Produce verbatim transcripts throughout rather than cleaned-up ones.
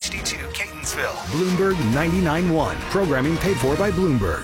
H D two Catonsville. Bloomberg ninety-nine point one. Programming paid for by Bloomberg.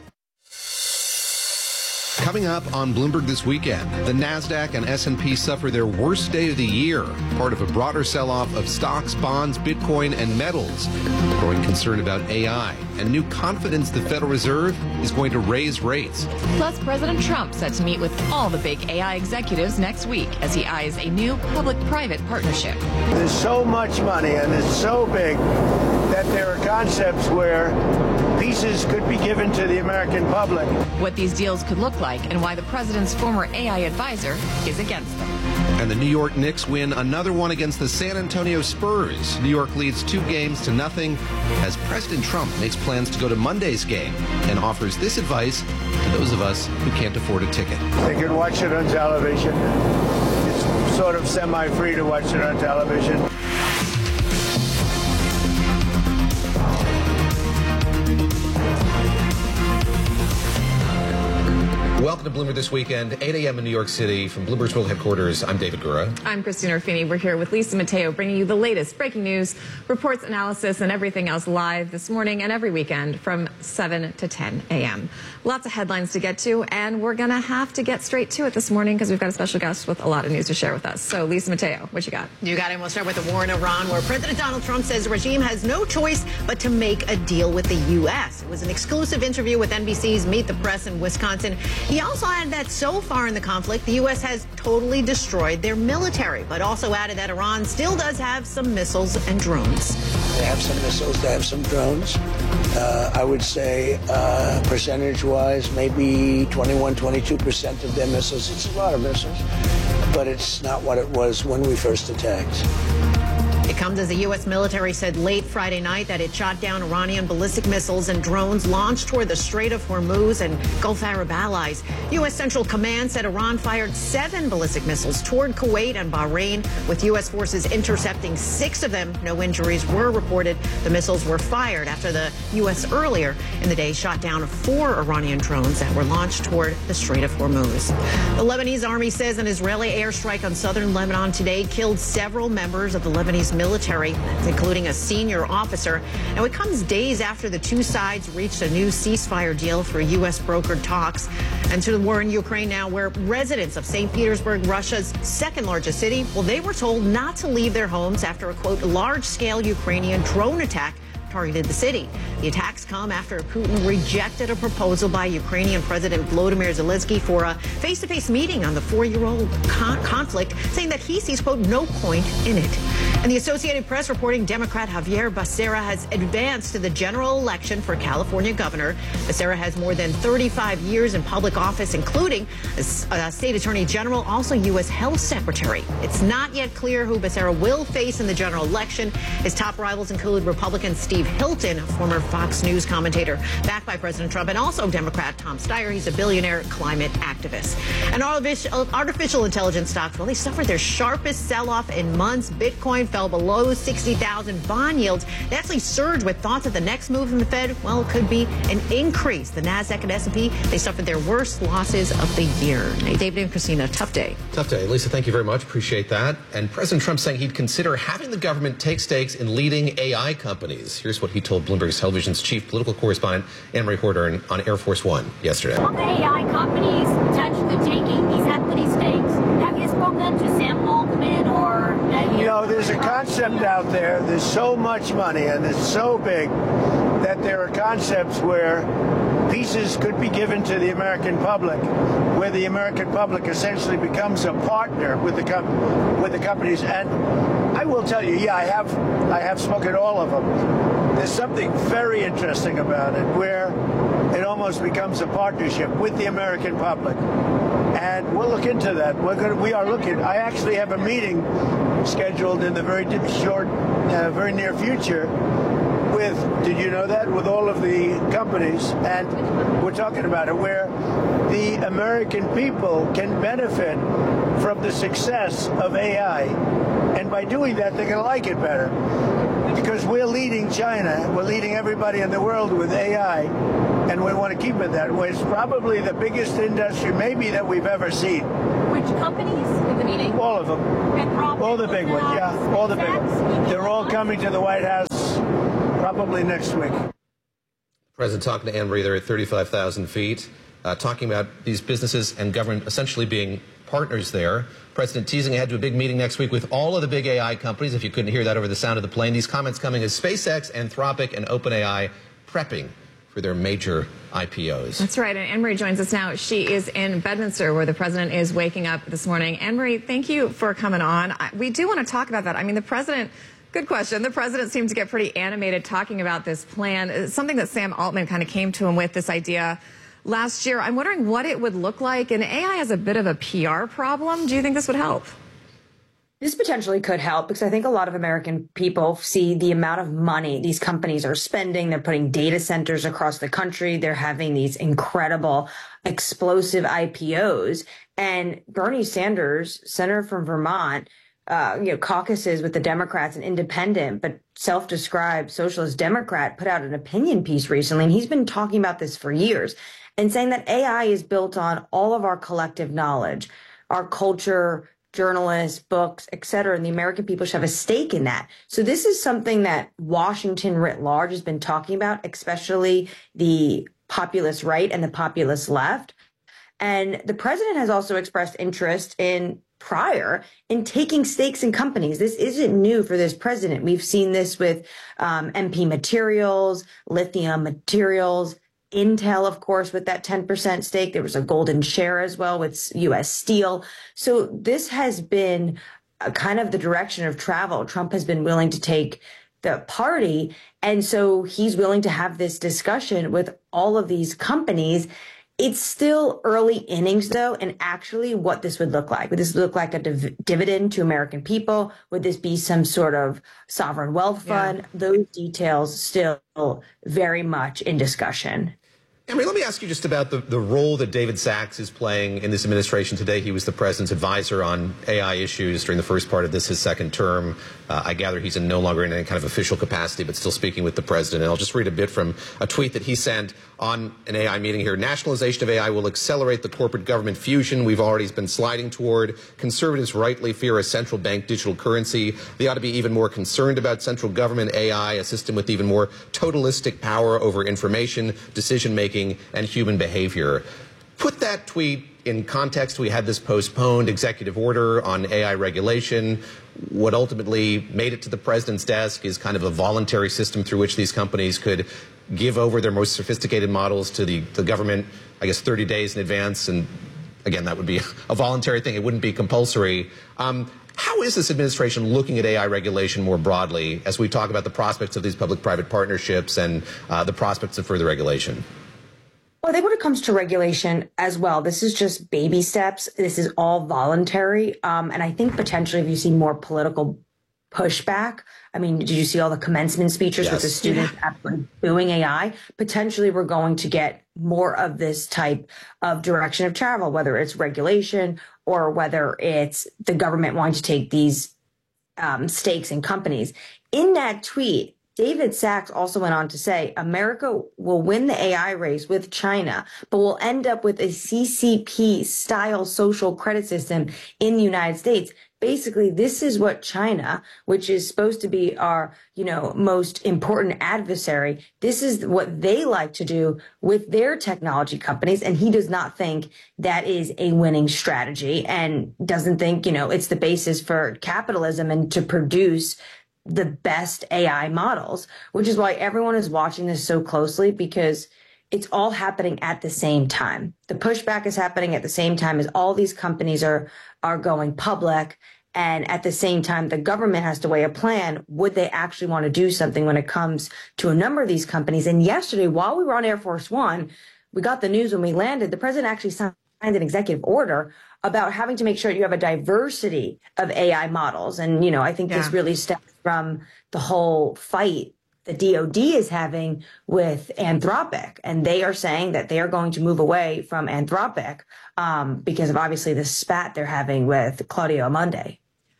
Coming up on Bloomberg this weekend, the NASDAQ and S and P suffer their worst day of the year, part of a broader sell-off of stocks, bonds, Bitcoin, and metals. Growing concern about A I and new confidence the Federal Reserve is going to raise rates. Plus, President Trump set to meet with all the big A I executives next week as he eyes a new public-private partnership. There's so much money and it's so big that there are concepts where pieces could be given to the American public. What these deals could look like and why the president's former A I advisor is against them. And the New York Knicks win another one against the San Antonio Spurs. New York leads two games to nothing as President Trump makes plans to go to Monday's game and offers this advice to those of us who can't afford a ticket. They can watch it on television. It's sort of semi-free to watch it on television. Welcome to Bloomberg This Weekend, eight a.m. in New York City. From Bloomberg's World Headquarters, I'm David Gura. I'm Christina Ruffini. We're here with Lisa Mateo, bringing you the latest breaking news, reports, analysis, and everything else live this morning and every weekend from seven to ten a.m. Lots of headlines to get to, and we're going to have to get straight to it this morning because we've got a special guest with a lot of news to share with us. So, Lisa Mateo, what you got? You got it. We'll start with the war in Iran, where President Donald Trump says the regime has no choice but to make a deal with the U S. It was an exclusive interview with N B C's Meet the Press in Wisconsin. He also added that so far in the conflict, the U S has totally destroyed their military, but also added that Iran still does have some missiles and drones. They have some missiles, they have some drones. Uh, I would say uh, percentage-wise, maybe twenty-one, twenty-two percent of their missiles. It's a lot of missiles, but it's not what it was when we first attacked. It comes as the U S military said late Friday night that it shot down Iranian ballistic missiles and drones launched toward the Strait of Hormuz and Gulf Arab allies. U S Central Command said Iran fired seven ballistic missiles toward Kuwait and Bahrain, with U S forces intercepting six of them. No injuries were reported. The missiles were fired after the U S earlier in the day shot down four Iranian drones that were launched toward the Strait of Hormuz. The Lebanese army says an Israeli airstrike on southern Lebanon today killed several members of the Lebanese military, including a senior officer. Now, it comes days after the two sides reached a new ceasefire deal for U S brokered talks. And to the war in Ukraine now, where residents of Saint Petersburg, Russia's second largest city, well, they were told not to leave their homes after a, quote, large-scale Ukrainian drone attack targeted the city. The attacks come after Putin rejected a proposal by Ukrainian President Volodymyr Zelensky for a face-to-face meeting on the four-year-old con conflict, saying that he sees, quote, no point in it. And the Associated Press reporting Democrat Javier Becerra has advanced to the general election for California governor. Becerra has more than thirty-five years in public office, including as a state attorney general, also U S health secretary. It's not yet clear who Becerra will face in the general election. His top rivals include Republican Steve Hilton, a former Fox News commentator backed by President Trump, and also Democrat Tom Steyer. He's a billionaire climate activist. And artificial, artificial intelligence stocks, well, they suffered their sharpest sell-off in months. Bitcoin fell below sixty thousand. Bond yields, they actually surged with thoughts that the next move from the Fed, well, it could be an increase. The NASDAQ and S and P, they suffered their worst losses of the year. Hey, David and Christina, tough day. Tough day. Lisa, thank you very much. Appreciate that. And President Trump saying he'd consider having the government take stakes in leading A I companies. Here's what he told Bloomberg Television's chief political correspondent, Anne-Marie Horder, on Air Force One yesterday. All the A I companies potentially taking these equity stakes. Have you spoken to Sam Altman or... You know, there's a concept out there, there's so much money and it's so big that there are concepts where pieces could be given to the American public, where the American public essentially becomes a partner with the com with the companies. And I will tell you, yeah, I have I have spoken to all of them. There's something very interesting about it, where it almost becomes a partnership with the American public. And we'll look into that. We're going to, we are looking. I actually have a meeting scheduled in the very short, uh, very near future with, did you know that, with all of the companies, and we're talking about it, where the American people can benefit from the success of A I, and by doing that, they're going to like it better, because we're leading China, we're leading everybody in the world with A I, and we want to keep it that way. It's probably the biggest industry, maybe, that we've ever seen. Which companies in the meeting? All of them. All the big ones, yeah, all the big ones. They're all coming to the White House. probably next week. President talking to Anne-Marie there at thirty-five thousand feet, uh, talking about these businesses and government essentially being partners there. President teasing ahead to a big meeting next week with all of the big A I companies, if you couldn't hear that over the sound of the plane. These comments coming as SpaceX, Anthropic, and OpenAI prepping for their major I P Os. That's right. And Anne-Marie joins us now. She is in Bedminster, where the president is waking up this morning. Anne-Marie, thank you for coming on. We do want to talk about that. I mean, the president... Good question. The president seemed to get pretty animated talking about this plan. It's something that Sam Altman kind of came to him with, this idea last year. I'm wondering what it would look like. And A I has a bit of a P R problem. Do you think this would help? This potentially could help, because I think a lot of American people see the amount of money these companies are spending. They're putting data centers across the country. They're having these incredible, explosive I P Os. And Bernie Sanders, senator from Vermont, Uh, you know, caucuses with the Democrats, an independent but self-described socialist Democrat, put out an opinion piece recently, and he's been talking about this for years and saying that A I is built on all of our collective knowledge, our culture, journalists, books, et cetera, and the American people should have a stake in that. So this is something that Washington writ large has been talking about, especially the populist right and the populist left. And the president has also expressed interest in prior in taking stakes in companies. This isn't new for this president. We've seen this with um, M P Materials, Lithium Materials, Intel, of course, with that ten percent stake. There was a golden share as well with U S Steel. So this has been a kind of the direction of travel. Trump has been willing to take the party. And so he's willing to have this discussion with all of these companies. It's still early innings, though, and actually what this would look like. Would this look like a div- dividend to American people? Would this be some sort of sovereign wealth fund? Yeah. Those details still very much in discussion. I mean, let me ask you just about the, the role that David Sachs is playing in this administration today. He was the president's advisor on A I issues during the first part of this, his second term. Uh, I gather he's in no longer in any kind of official capacity, but still speaking with the president. And I'll just read a bit from a tweet that he sent on an A I meeting here. Nationalization of A I will accelerate the corporate government fusion we've already been sliding toward. Conservatives rightly fear a central bank digital currency. They ought to be even more concerned about central government A I, a system with even more totalistic power over information, decision-making, and human behavior. Put that tweet in context. We had this postponed executive order on A I regulation. What ultimately made it to the president's desk is kind of a voluntary system through which these companies could give over their most sophisticated models to the, the government, I guess, thirty days in advance. And again, that would be a voluntary thing. It wouldn't be compulsory. Um, How is this administration looking at A I regulation more broadly as we talk about the prospects of these public-private partnerships and uh, the prospects of further regulation? Well, I think when it comes to regulation as well, this is just baby steps. This is all voluntary. Um, and I think potentially if you see more political pushback, I mean, did you see all the commencement speeches yes. with the students actually doing A I? Potentially we're going to get more of this type of direction of travel, whether it's regulation or whether it's the government wanting to take these um, stakes in companies. In that tweet, David Sachs also went on to say, America will win the A I race with China, but will end up with a C C P-style social credit system in the United States. Basically, this is what China, which is supposed to be our, you know, most important adversary, this is what they like to do with their technology companies. And he does not think that is a winning strategy and doesn't think, you know, it's the basis for capitalism and to produce the best A I models, which is why everyone is watching this so closely, because it's all happening at the same time. The pushback is happening at the same time as all these companies are are going public. And at the same time, the government has to weigh a plan. Would they actually want to do something when it comes to a number of these companies? And yesterday, while we were on Air Force One, we got the news when we landed, the president actually signed an executive order about having to make sure you have a diversity of A I models. And, you know, I think yeah. this really stems from the whole fight the D O D is having with Anthropic. And they are saying that they are going to move away from Anthropic um, because of obviously the spat they're having with Claudio Amundi.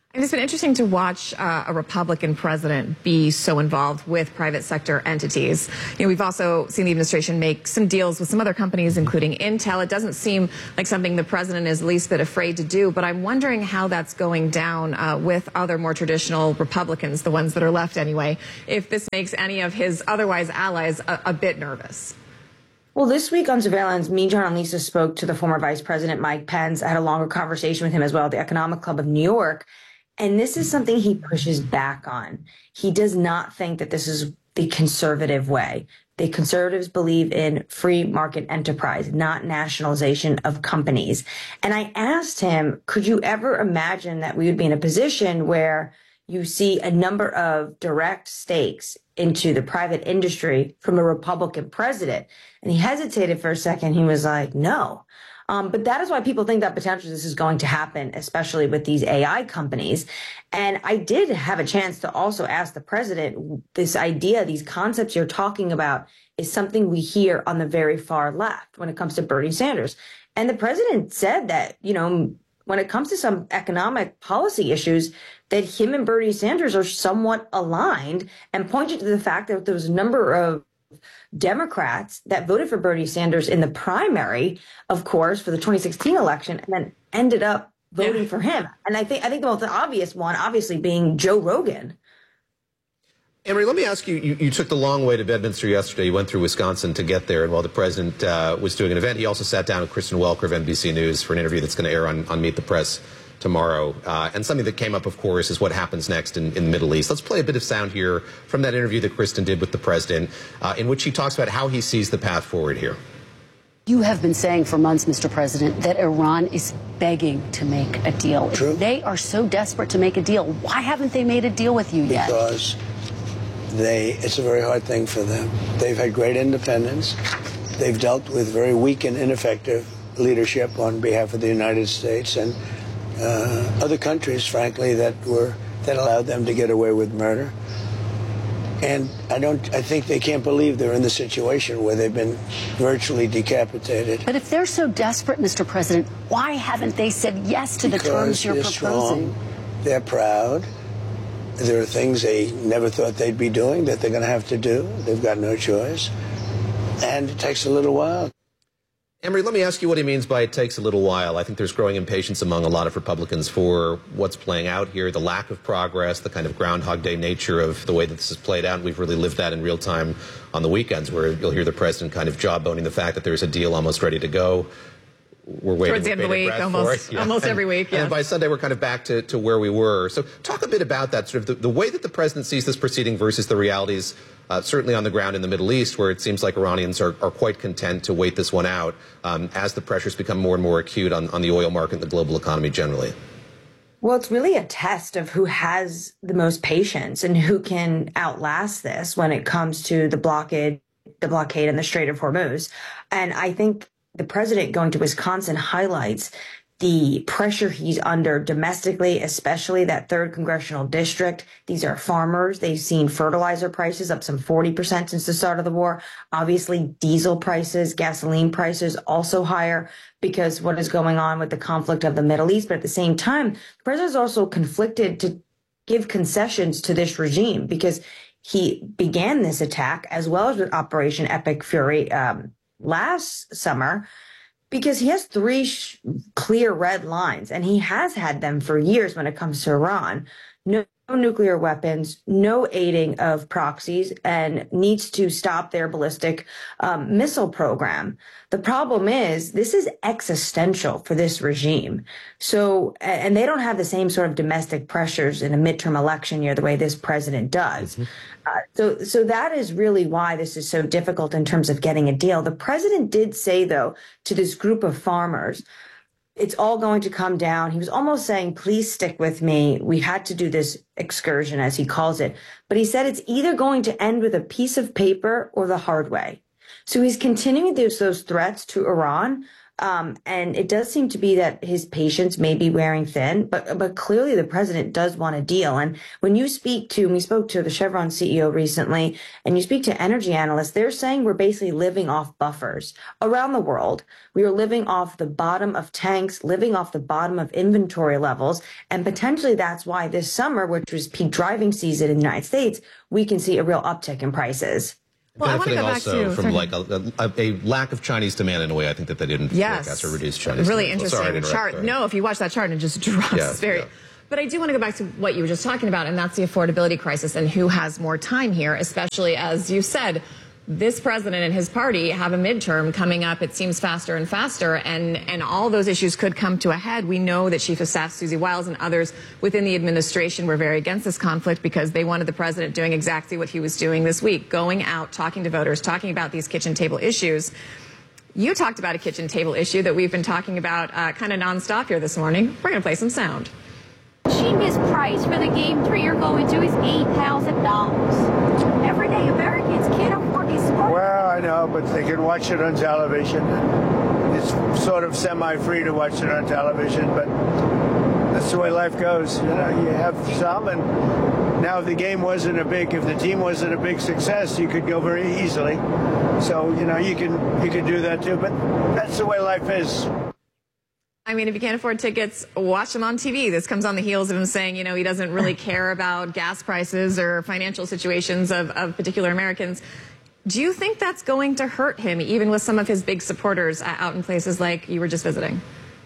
And it's been interesting to watch uh, a Republican president be so involved with private sector entities. You know, we've also seen the administration make some deals with some other companies, including Intel. It doesn't seem like something the president is the least bit afraid to do, but I'm wondering how that's going down uh, with other more traditional Republicans, the ones that are left anyway, if this makes any of his otherwise allies a, a bit nervous. Well, this week on Surveillance, me, John, and Lisa spoke to the former Vice President Mike Pence. I had a longer conversation with him as well at the Economic Club of New York. And this is something he pushes back on. He does not think that this is the conservative way. The conservatives believe in free market enterprise, not nationalization of companies. And I asked him, could you ever imagine that we would be in a position where you see a number of direct stakes into the private industry from a Republican president? And he hesitated for a second. He was like, no. Um, but that is why people think that potentially this is going to happen, especially with these A I companies. And I did have a chance to also ask the president, this idea, these concepts you're talking about is something we hear on the very far left when it comes to Bernie Sanders. And the president said that, you know, when it comes to some economic policy issues, that him and Bernie Sanders are somewhat aligned, and pointed to the fact that there was a number of Democrats that voted for Bernie Sanders in the primary, of course, for the twenty sixteen election, and then ended up voting yeah. for him. And I think I think the most obvious one, obviously, being Joe Rogan. Emery, let me ask you, you, you took the long way to Bedminster yesterday. You went through Wisconsin to get there. And while the president uh, was doing an event, he also sat down with Kristen Welker of N B C News for an interview that's going to air on, on Meet the Press tomorrow. Uh, and something that came up, of course, is what happens next in, in the Middle East. Let's play a bit of sound here from that interview that Kristen did with the president, uh, in which he talks about how he sees the path forward here. You have been saying for months, Mister President, that Iran is begging to make a deal. True. If they are so desperate to make a deal, why haven't they made a deal with you yet? Because they, it's a very hard thing for them. They've had great independence. They've dealt with very weak and ineffective leadership on behalf of the United States and uh, other countries, frankly, that were that allowed them to get away with murder. And I don't. I think they can't believe they're in the situation where they've been virtually decapitated. But if they're so desperate, Mister President, why haven't they said yes to because the terms you're they're proposing? Strong, they're proud. There are things they never thought they'd be doing that they're going to have to do. They've got no choice. And it takes a little while. Emery, let me ask you what he means by it takes a little while. I think there's growing impatience among a lot of Republicans for what's playing out here, the lack of progress, the kind of Groundhog Day nature of the way that this has played out. And we've really lived that in real time on the weekends, where you'll hear the president kind of jawboning the fact that there's a deal almost ready to go. We're waiting towards the end of the week, almost, yeah. almost every week. Yeah. Yes. And by Sunday, we're kind of back to, to where we were. So talk a bit about that, sort of the, the way that the president sees this proceeding versus the realities, uh, certainly on the ground in the Middle East, where it seems like Iranians are, are quite content to wait this one out um, as the pressures become more and more acute on, on the oil market and the global economy generally. Well, it's really a test of who has the most patience and who can outlast this when it comes to the blockade, the blockade and the Strait of Hormuz. And I think the president going to Wisconsin highlights the pressure he's under domestically, especially that third congressional district. These are farmers. They've seen fertilizer prices up some forty percent since the start of the war. Obviously, diesel prices, gasoline prices also higher because what is going on with the conflict of the Middle East. But at the same time, the president is also conflicted to give concessions to this regime because he began this attack as well as with Operation Epic Fury um, last summer, because he has three sh- clear red lines, and he has had them for years when it comes to Iran. No, no nuclear weapons, no aiding of proxies, and needs to stop their ballistic um, missile program. The problem is this is existential for this regime. So, and they don't have the same sort of domestic pressures in a midterm election year the way this president does. Mm-hmm. Uh, so, so that is really why this is so difficult in terms of getting a deal. The president did say, though, to this group of farmers, it's all going to come down. He was almost saying, please stick with me. We had to do this excursion, as he calls it. But he said it's either going to end with a piece of paper or the hard way. So he's continuing those, those threats to Iran Um, and it does seem to be that his patience may be wearing thin, but but clearly the president does want a deal. And when you speak to, we spoke to the Chevron C E O recently, and you speak to energy analysts, they're saying we're basically living off buffers around the world. We are living off the bottom of tanks, living off the bottom of inventory levels. And potentially that's why this summer, which was peak driving season in the United States, we can see a real uptick in prices. Well, benefiting I also to, from like a, a, a lack of Chinese demand in a way I think that they didn't yes. forecast or reduce Chinese really demand. interesting Sorry, chart. sorry. No, if you watch that chart, it just drops. Yeah, very. yeah. But I do want to go back to what you were just talking about, and that's the affordability crisis and who has more time here, especially as you said, this president and his party have a midterm coming up. It seems faster and faster, and, and all those issues could come to a head. We know that Chief of Staff Susie Wiles and others within the administration were very against this conflict because they wanted the president doing exactly what he was doing this week, going out, talking to voters, talking about these kitchen table issues. You talked about a kitchen table issue that we've been talking about uh, kind of nonstop here this morning. We're going to play some sound. Cheapest price for the game three you're going to is eight thousand dollars. Everyday Americans can't afford these sports. Well, I know, but they can watch it on television. It's sort of semi-free to watch it on television, but that's the way life goes. You know, you have some, and now if the game wasn't a big, if the team wasn't a big success, you could go very easily. So, you know, you can you can do that too, but that's the way life is. I mean, if you can't afford tickets, watch them on T V. This comes on the heels of him saying, you know, he doesn't really care about gas prices or financial situations of, of particular Americans. Do you think that's going to hurt him, even with some of his big supporters out in places like you were just visiting?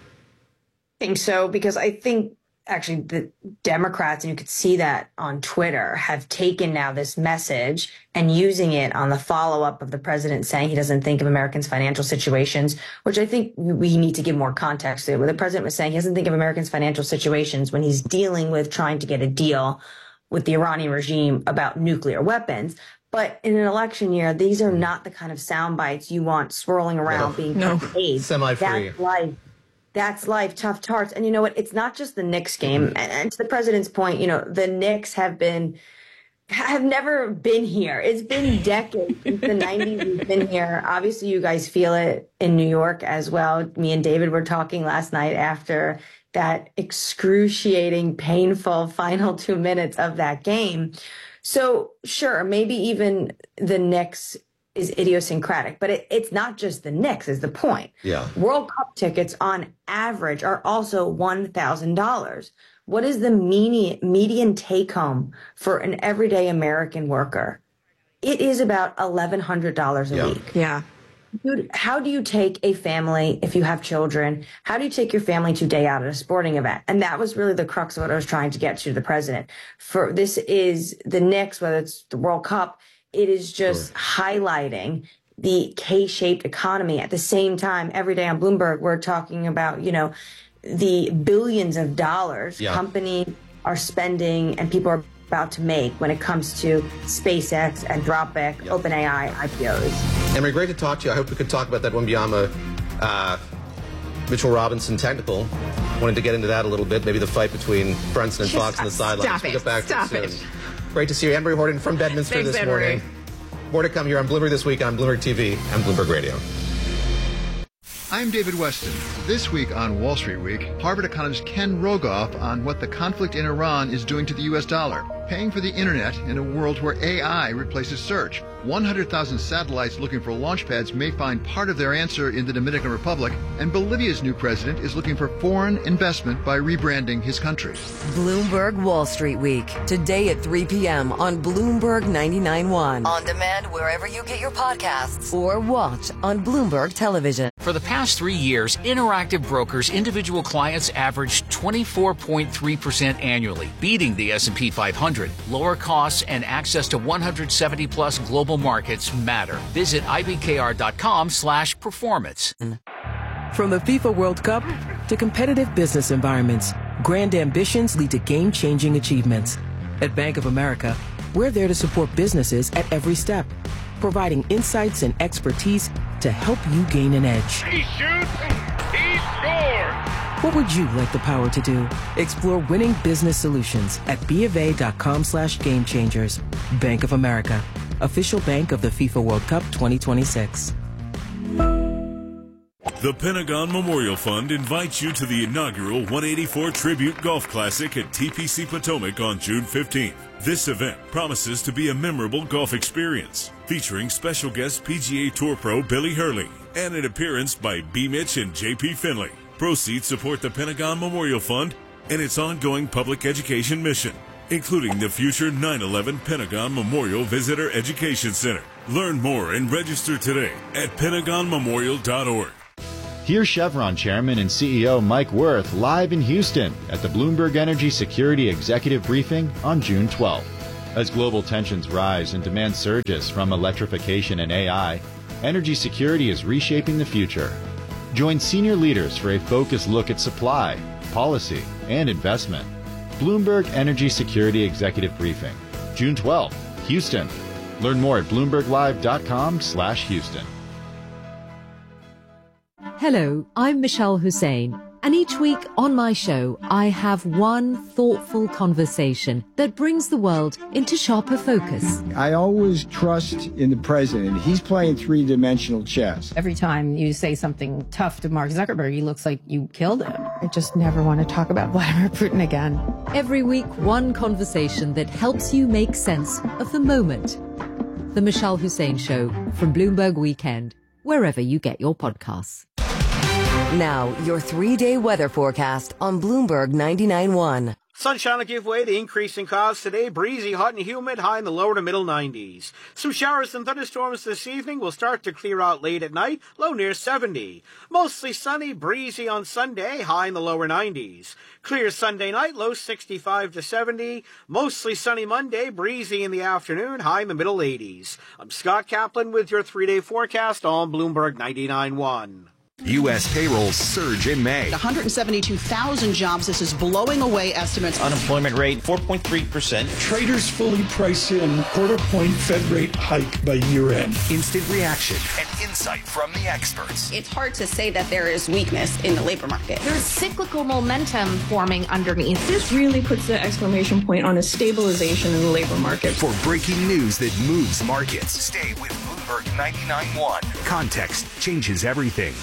I think so, because I think actually the Democrats, and you could see that on Twitter, have taken now this message and using it on the follow-up of the president saying he doesn't think of Americans' financial situations, which I think we need to give more context to. Where the president was saying he doesn't think of Americans' financial situations when he's dealing with trying to get a deal with the Iranian regime about nuclear weapons. But in an election year, these are not the kind of sound bites you want swirling around no, being no. paid. Semi-free. That's life. That's life, tough tarts. And you know what? It's not just the Knicks game. And, and to the president's point, you know, the Knicks have been, have never been here. It's been decades since the nineties we've been here. Obviously, you guys feel it in New York as well. Me and David were talking last night after that excruciating, painful final two minutes of that game. So sure, maybe even the Knicks is idiosyncratic, but it, it's not just the Knicks is the point. Yeah. World Cup tickets on average are also one thousand dollars. What is the median, median take home for an everyday American worker? It is about eleven hundred dollars a yeah. week. Yeah. Dude, how do you take a family, if you have children, how do you take your family to a day out at a sporting event? And that was really the crux of what I was trying to get to the president. For this is the Knicks, whether it's the World Cup, it is just sure. highlighting the K-shaped economy. At the same time, every day on Bloomberg, we're talking about, you know, the billions of dollars yeah. companies are spending and people are about to make when it comes to SpaceX and Dropbox, yep. OpenAI I P Os. Emery, great to talk to you. I hope we could talk about that Wembanyama, uh, Mitchell Robinson technical. Wanted to get into that a little bit, maybe the fight between Brunson and Just, Fox on the sidelines. Stop we'll it. get back Stop to it it. soon. Great to see you. Emery Horton from Bedminster Thanks, this Emery. morning. More to come here on Bloomberg This Week on Bloomberg T V and Bloomberg Radio. I'm David Weston. This week on Wall Street Week, Harvard economist Ken Rogoff on what the conflict in Iran is doing to the U S dollar, paying for the internet in a world where A I replaces search. one hundred thousand satellites looking for launch pads may find part of their answer in the Dominican Republic, and Bolivia's new president is looking for foreign investment by rebranding his country. Bloomberg Wall Street Week, today at three p.m. on Bloomberg ninety-nine point one. On demand wherever you get your podcasts or watch on Bloomberg Television. For the past three years, Interactive Brokers individual clients averaged twenty-four point three percent annually, beating the S and P five hundred. Lower costs and access to one hundred seventy plus global markets matter. Visit ibkr.com slash performance. From the FIFA World Cup to competitive business environments, grand ambitions lead to game-changing achievements. At Bank of America, we're there to support businesses at every step, providing insights and expertise to help you gain an edge. He shoots, he scores! What would you like the power to do? Explore winning business solutions at BofA.com slash game changers. Bank of America, official bank of the FIFA World Cup twenty twenty-six. The Pentagon Memorial Fund invites you to the inaugural one eighty-four Tribute Golf Classic at T P C Potomac on June fifteenth. This event promises to be a memorable golf experience, featuring special guest P G A Tour pro Billy Hurley and an appearance by B. Mitch and J P Finley. Proceeds support the Pentagon Memorial Fund and its ongoing public education mission, including the future nine eleven Pentagon Memorial Visitor Education Center. Learn more and register today at pentagon memorial dot org. Here's Chevron Chairman and C E O Mike Wirth live in Houston at the Bloomberg Energy Security Executive Briefing on June twelfth. As global tensions rise and demand surges from electrification and A I, energy security is reshaping the future. Join senior leaders for a focused look at supply, policy, and investment. Bloomberg Energy Security Executive Briefing, June twelfth, Houston. Learn more at bloomberg live dot com slash Houston. Hello, I'm Michelle Hussein, and each week on my show, I have one thoughtful conversation that brings the world into sharper focus. I always trust in the president. He's playing three-dimensional chess. Every time you say something tough to Mark Zuckerberg, he looks like you killed him. I just never want to talk about Vladimir Putin again. Every week, one conversation that helps you make sense of the moment. The Michelle Hussein Show from Bloomberg Weekend, wherever you get your podcasts. Now, your three-day weather forecast on Bloomberg ninety-nine point one. Sunshine will give way to increasing clouds today. Breezy, hot and humid, high in the lower to middle nineties. Some showers and thunderstorms this evening will start to clear out late at night, low near seventy. Mostly sunny, breezy on Sunday, high in the lower nineties. Clear Sunday night, low sixty-five to seventy. Mostly sunny Monday, breezy in the afternoon, high in the middle eighties. I'm Scott Kaplan with your three-day forecast on Bloomberg ninety-nine point one. U S payrolls surge in May. one hundred seventy-two thousand jobs. This is blowing away estimates. Unemployment rate, four point three percent. Traders fully price in quarter point Fed rate hike by year end. Instant reaction and insight from the experts. It's hard to say that there is weakness in the labor market. There's cyclical momentum forming underneath. This really puts the exclamation point on a stabilization in the labor market. For breaking news that moves markets, stay with Bloomberg ninety-nine point one. Context changes everything.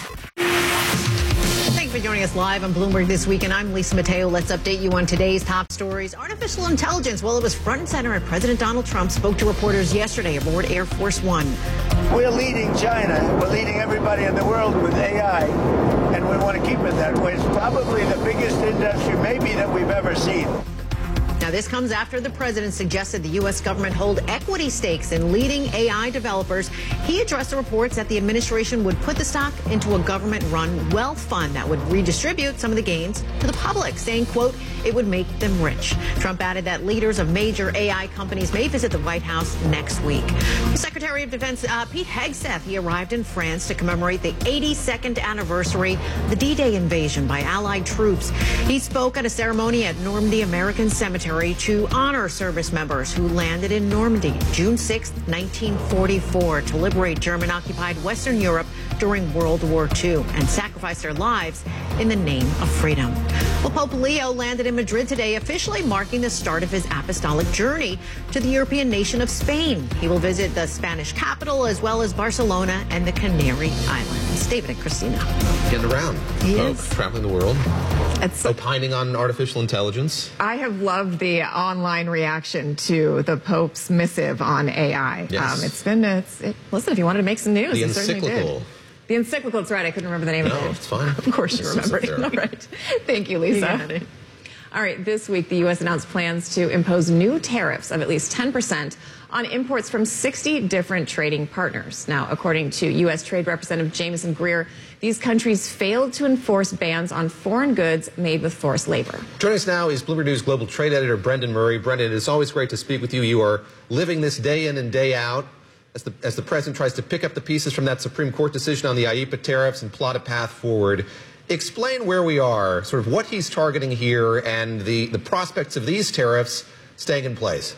Thanks for joining us live on Bloomberg This Week, and I'm Lisa Mateo. Let's update you on today's top stories. Artificial intelligence, well, it was front and center, and President Donald Trump spoke to reporters yesterday aboard Air Force One. We're leading China. We're leading everybody in the world with A I, and we want to keep it that way. It's probably the biggest industry maybe that we've ever seen. Now, this comes after the president suggested the U S government hold equity stakes in leading A I developers. He addressed the reports that the administration would put the stock into a government-run wealth fund that would redistribute some of the gains to the public, saying, quote, it would make them rich. Trump added that leaders of major A I companies may visit the White House next week. Secretary of Defense uh, Pete Hegseth, he arrived in France to commemorate the eighty-second anniversary of the D-Day invasion by Allied troops. He spoke at a ceremony at Normandy American Cemetery to honor service members who landed in Normandy June sixth, nineteen forty-four, to liberate German-occupied Western Europe during World War Two and sacrifice their lives in the name of freedom. Well, Pope Leo landed in Madrid today, officially marking the start of his apostolic journey to the European nation of Spain. He will visit the Spanish capital as well as Barcelona and the Canary Islands. David and Christina. Getting around. He Pope, is. traveling the world. It's, opining on artificial intelligence. I have loved the online reaction to the Pope's missive on A I. Yes. Um, it's been, it's, it, listen, if you wanted to make some news, The you certainly encyclical. did. The encyclical, that's right. I couldn't remember the name No, of it. it's fine. Of course you remember it. All right. Thank you, Lisa. You All right, this week the U S announced plans to impose new tariffs of at least ten percent on imports from sixty different trading partners. Now, according to U S Trade Representative Jameson Greer, these countries failed to enforce bans on foreign goods made with forced labor. Joining us now is Bloomberg News Global Trade Editor Brendan Murray. Brendan, it's always great to speak with you. You are living this day in and day out as the, as the president tries to pick up the pieces from that Supreme Court decision on the I E P A tariffs and plot a path forward. Explain where we are, sort of what he's targeting here, and the, the prospects of these tariffs staying in place.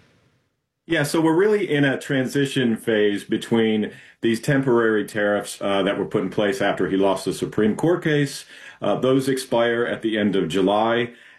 Yeah, so we're really in a transition phase between these temporary tariffs uh, that were put in place after he lost the Supreme Court case. Uh, those expire at the end of July.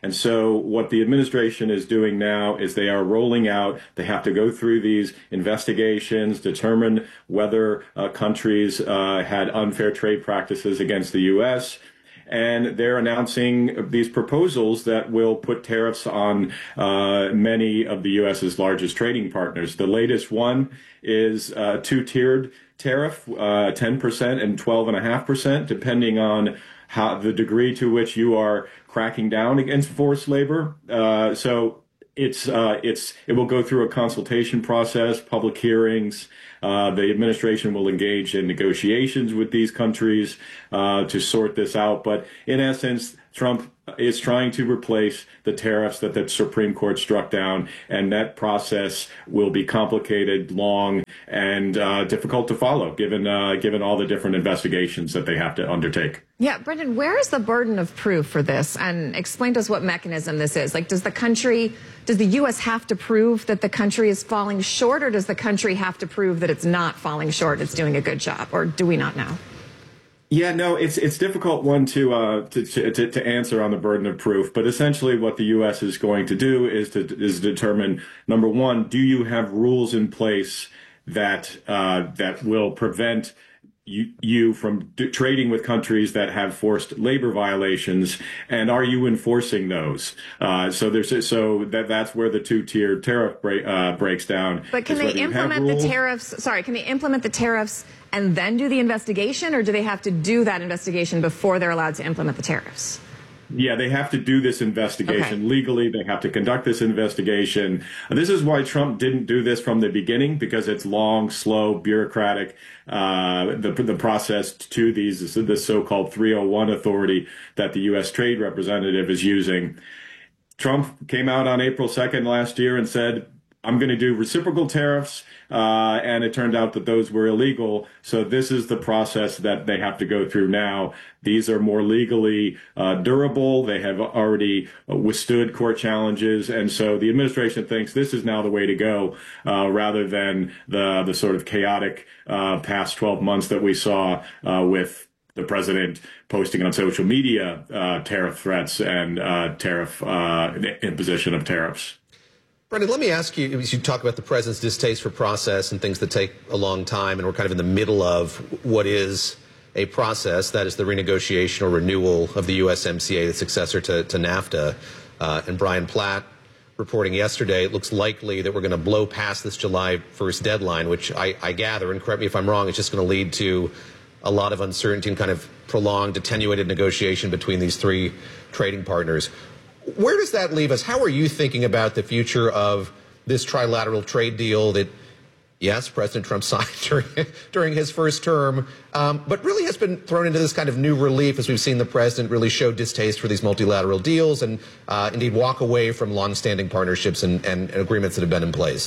And so what the administration is doing now is they are rolling out, they have to go through these investigations, determine whether uh, countries uh, had unfair trade practices against the U S, and they're announcing these proposals that will put tariffs on uh, many of the U S's largest trading partners. The latest one is a two-tiered tariff, uh, ten percent and twelve point five percent, depending on how the degree to which you are cracking down against forced labor. Uh, so it's uh, it's it will go through a consultation process, public hearings. Uh, the administration will engage in negotiations with these countries uh, to sort this out. But in essence, Trump is trying to replace the tariffs that the Supreme Court struck down, and that process will be complicated, long, and uh, difficult to follow, given uh, given all the different investigations that they have to undertake. Yeah, Brendan, where is the burden of proof for this? And explain to us what mechanism this is. Like, does the country, does the U S have to prove that the country is falling short, or does the country have to prove that it's not falling short, it's doing a good job, or do we not know? Yeah, no, it's it's difficult one to, uh, to to to answer on the burden of proof. But essentially, what the U S is going to do is to is determine, number one, do you have rules in place that uh, that will prevent you, you from d- trading with countries that have forced labor violations, and are you enforcing those? Uh, so there's so that that's where the two-tiered tariff break, uh, breaks down. But can they implement the tariffs? Sorry, can they implement the tariffs and then do the investigation, or do they have to do that investigation before they're allowed to implement the tariffs? Yeah, they have to do this investigation. Okay. Legally, they have to conduct this investigation. This is why Trump didn't do this from the beginning, because it's long, slow, bureaucratic, uh, the, the process to these, the so-called three oh one authority that the U S Trade Representative is using. Trump came out on April second last year and said, I'm going to do reciprocal tariffs, uh, and it turned out that those were illegal. So this is the process that they have to go through now. These are more legally uh, durable. They have already withstood court challenges, and so the administration thinks this is now the way to go, uh, rather than the the sort of chaotic uh, past twelve months that we saw uh, with the president posting on social media uh, tariff threats and uh, tariff uh, imposition of tariffs. Brendan, let me ask you, as you talk about the president's distaste for process and things that take a long time, and we're kind of in the middle of what is a process, that is the renegotiation or renewal of the U S M C A, the successor to, to NAFTA. Uh, and Brian Platt reporting yesterday, it looks likely that we're going to blow past this July first deadline, which I, I gather, and correct me if I'm wrong, it's just going to lead to a lot of uncertainty and kind of prolonged, attenuated negotiation between these three trading partners. Where does that leave us? How are you thinking about the future of this trilateral trade deal that, yes, President Trump signed during, during his first term, um, but really has been thrown into this kind of new relief as we've seen the president really show distaste for these multilateral deals and uh, indeed walk away from longstanding partnerships and, and, and agreements that have been in place?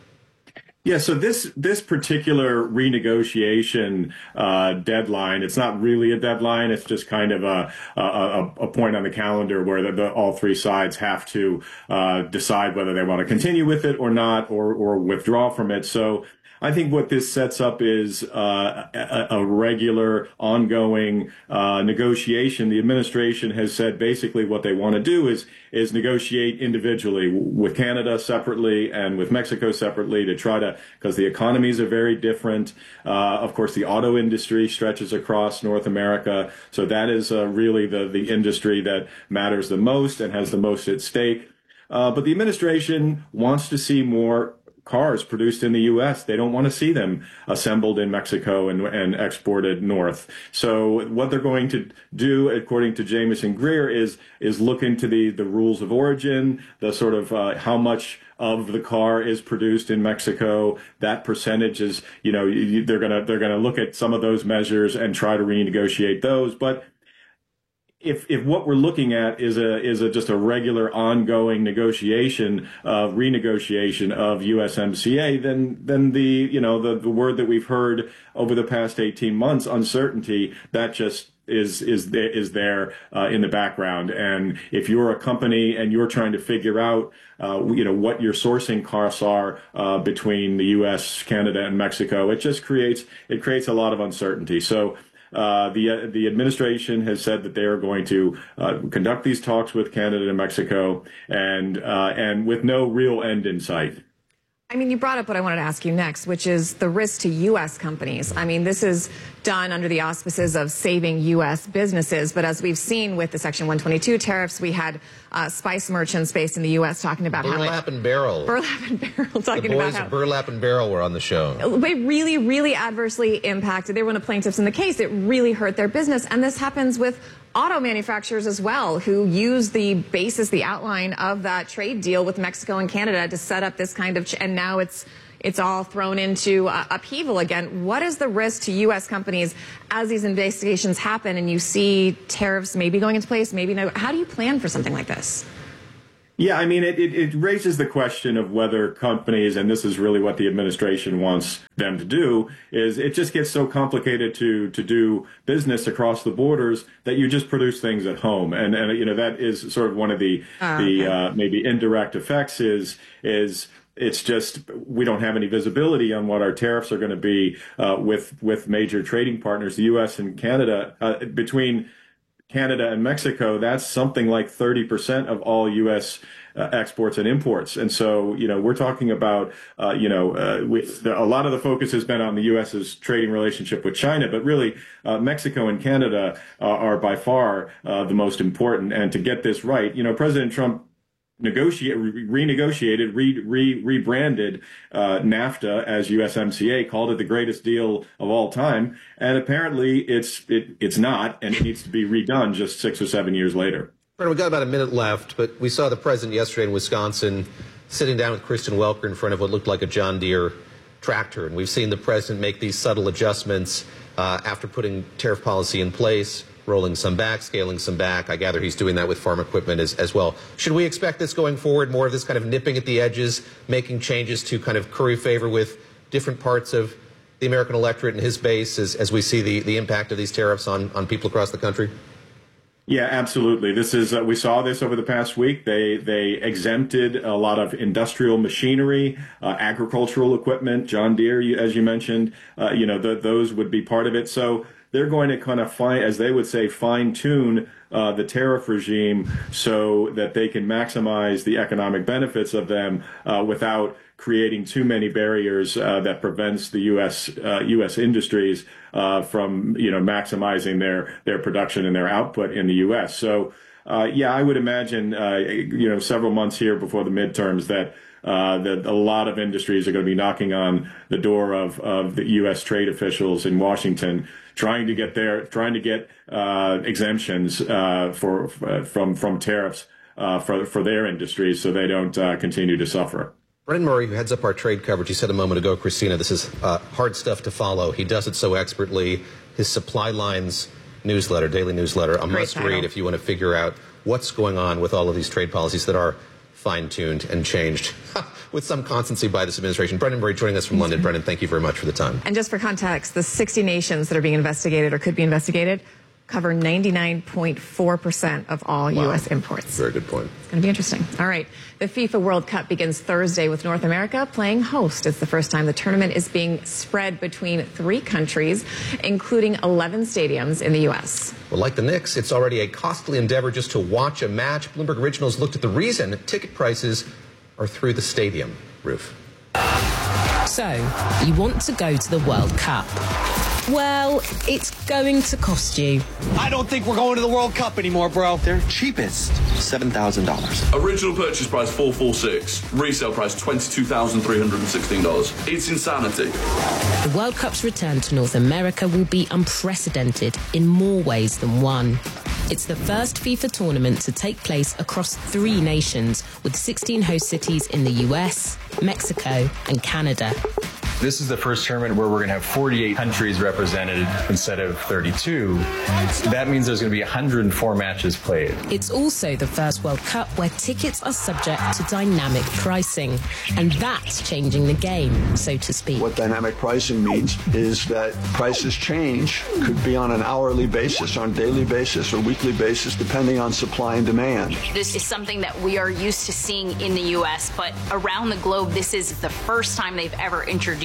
Yeah, so this this particular renegotiation uh, deadline, it's not really a deadline. It's just kind of a a, a point on the calendar where the, the, all three sides have to uh, decide whether they want to continue with it or not, or or withdraw from it. So I think what this sets up is uh, a, a regular, ongoing uh, negotiation. The administration has said basically what they want to do is is negotiate individually with Canada separately and with Mexico separately to try to, because the economies are very different. Uh, of course, the auto industry stretches across North America, so that is uh, really the the industry that matters the most and has the most at stake. Uh, but the administration wants to see more cars produced in the U S. They don't want to see them assembled in Mexico and, and exported north. So what they're going to do, according to Jamieson Greer, is is look into the, the rules of origin, the sort of uh, how much of the car is produced in Mexico. That percentage is, you know, they're gonna they're gonna look at some of those measures and try to renegotiate those. But If if what we're looking at is a is a just a regular ongoing negotiation of renegotiation of U S M C A, then then the you know the, the word that we've heard over the past eighteen months, uncertainty, that just is is is there uh, in the background. And if you're a company and you're trying to figure out uh, you know what your sourcing costs are uh, between the U S, Canada, and Mexico, it just creates it creates a lot of uncertainty. So Uh, the uh, the administration has said that they are going to uh, conduct these talks with Canada and Mexico, and uh, and with no real end in sight. I mean, you brought up what I wanted to ask you next, which is the risk to U S companies. I mean, this is done under the auspices of saving U S businesses. But as we've seen with the Section one twenty-two tariffs, we had uh, spice merchants based in the U S talking about Burlap how Burlap and Barrel. Burlap and Barrel talking the boys about how of Burlap and Barrel were on the show. They really, really adversely impacted. They were one of the plaintiffs in the case. It really hurt their business. And this happens with auto manufacturers as well, who use the basis, the outline of that trade deal with Mexico and Canada to set up this kind of, ch- and now it's it's all thrown into uh, upheaval again. What is the risk to U S companies as these investigations happen and you see tariffs maybe going into place, maybe no? How do you plan for something like this? Yeah, I mean, it, it, it raises the question of whether companies, and this is really what the administration wants them to do, is it just gets so complicated to to do business across the borders that you just produce things at home. And, and you know, that is sort of one of the, uh, the okay. uh, maybe indirect effects is is it's just we don't have any visibility on what our tariffs are going to be uh, with, with major trading partners, the U S and Canada, uh, between Canada and Mexico, that's something like thirty percent of all U S uh, exports and imports. And so, you know, we're talking about, uh, you know, uh, we, the, a lot of the focus has been on the U S's trading relationship with China, but really uh, Mexico and Canada uh, are by far uh, the most important. And to get this right, you know, President Trump negotiate, renegotiated, re, re, rebranded uh, NAFTA as U S M C A, called it the greatest deal of all time, and apparently it's it, it's not, and it needs to be redone just six or seven years later. We've got about a minute left, but we saw the president yesterday in Wisconsin sitting down with Kristen Welker in front of what looked like a John Deere tractor, and we've seen the president make these subtle adjustments uh, after putting tariff policy in place, rolling some back, scaling some back. I gather he's doing that with farm equipment as, as well. Should we expect this going forward, more of this kind of nipping at the edges, making changes to kind of curry favor with different parts of the American electorate and his base as, as we see the, the impact of these tariffs on, on people across the country? Yeah, absolutely. This is uh, we saw this over the past week. They they exempted a lot of industrial machinery, uh, agricultural equipment, John Deere, as you mentioned. Uh, you know, the, those would be part of it. So they're going to kind of fine, as they would say, fine tune uh, the tariff regime so that they can maximize the economic benefits of them uh, without creating too many barriers uh, that prevents the U S uh, U S industries uh, from, you know, maximizing their their production and their output in the U S. So, uh, yeah, I would imagine, uh, you know, several months here before the midterms that uh, that a lot of industries are going to be knocking on the door of of the U S trade officials in Washington, trying to get their trying to get uh, exemptions uh, for uh, from from tariffs uh, for for their industries so they don't uh, continue to suffer. Brennan Murray, who heads up our trade coverage, he said a moment ago, Christina, this is uh, hard stuff to follow. He does it so expertly. His Supply Lines newsletter, daily newsletter, a must read if you want to figure out what's going on with all of these trade policies that are fine-tuned and changed with some constancy by this administration. Brennan Murray joining us from London. Brennan, thank you very much for the time. And just for context, the sixty nations that are being investigated or could be investigated cover ninety-nine point four percent of all wow. U S imports. Very good point. It's going to be interesting. All right. The FIFA World Cup begins Thursday with North America playing host. It's the first time the tournament is being spread between three countries, including eleven stadiums in the U S. Well, like the Knicks, it's already a costly endeavor just to watch a match. Bloomberg Originals looked at the reason ticket prices are through the stadium roof. So, you want to go to the World Cup. Well, it's going to cost you. I don't think we're going to the World Cup anymore, bro. They're cheapest, seven thousand dollars. Original purchase price, four hundred forty-six dollars. Resale price, twenty-two thousand three hundred sixteen dollars. It's insanity. The World Cup's return to North America will be unprecedented in more ways than one. It's the first FIFA tournament to take place across three nations, with sixteen host cities in the U S, Mexico, and Canada. This is the first tournament where we're going to have forty-eight countries represented instead of thirty-two. That means there's going to be one hundred four matches played. It's also the first World Cup where tickets are subject to dynamic pricing. And that's changing the game, so to speak. What dynamic pricing means is that prices change, could be on an hourly basis, on a daily basis, or weekly basis, depending on supply and demand. This is something that we are used to seeing in the U S, but around the globe, this is the first time they've ever introduced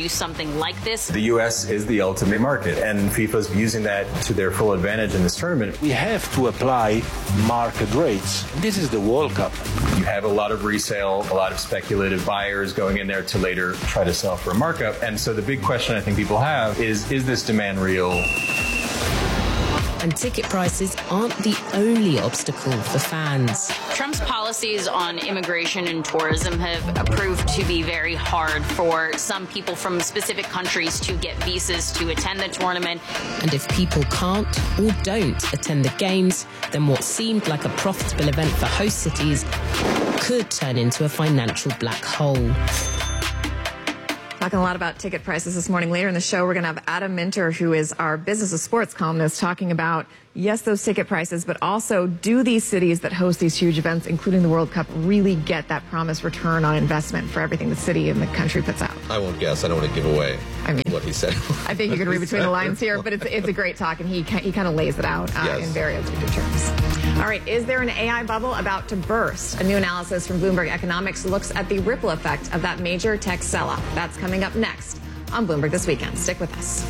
do something like this. The U S is the ultimate market, and FIFA's using that to their full advantage in this tournament. We have to apply market rates. This is the World Cup. You have a lot of resale, a lot of speculative buyers going in there to later try to sell for a markup. And so the big question I think people have is, is this demand real? And ticket prices aren't the only obstacle for fans. Trump's policies on immigration and tourism have proved to be very hard for some people from specific countries to get visas to attend the tournament. And if people can't or don't attend the games, then what seemed like a profitable event for host cities could turn into a financial black hole. Talking a lot about ticket prices this morning. Later in the show, we're going to have Adam Minter, who is our Business of Sports columnist, talking about, yes, those ticket prices, but also do these cities that host these huge events, including the World Cup, really get that promised return on investment for everything the city and the country puts out? I won't guess. I don't want to give away I mean, what he said. I think you can read between the lines here, but it's, it's a great talk, and he, he kind of lays it out uh, yes. in very objective terms. All right, is there an A I bubble about to burst? A new analysis from Bloomberg Economics looks at the ripple effect of that major tech sell-off. That's coming up next on Bloomberg This Weekend. Stick with us.